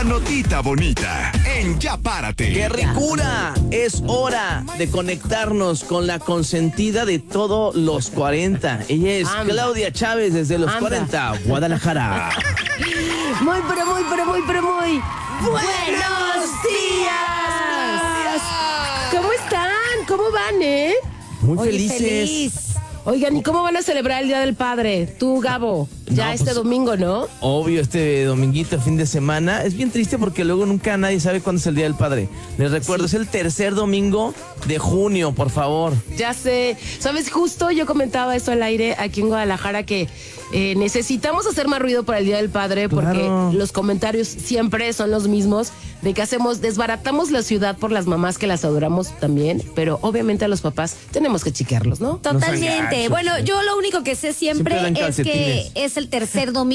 la notita bonita en Ya Párate. ¡Qué ricura! Es hora de conectarnos con la consentida de todos los 40. Ella es Claudia Chávez desde los 40, Guadalajara. Muy. ¡Buenos días! ¿Cómo están? ¿Cómo van, Muy Oye, felices. feliz. Oigan, ¿y cómo van a celebrar el Día del Padre? Tú, Gabo, ya No, este pues, domingo, ¿no? Obvio, este dominguito, fin de semana. Es bien triste porque luego nunca nadie sabe cuándo es el Día del Padre. Les recuerdo, es el tercer domingo de junio, por favor. Ya sé. ¿Sabes? Justo yo comentaba eso al aire aquí en Guadalajara que necesitamos hacer más ruido para el Día del Padre porque Claro. los comentarios siempre son los mismos de que desbaratamos la ciudad por las mamás que las adoramos también, pero obviamente a los papás tenemos que chiquearlos, ¿no? Totalmente. gachos, Bueno, sí. yo lo único que sé Siempre siempre dan es que calcetines. es el tercer domingo.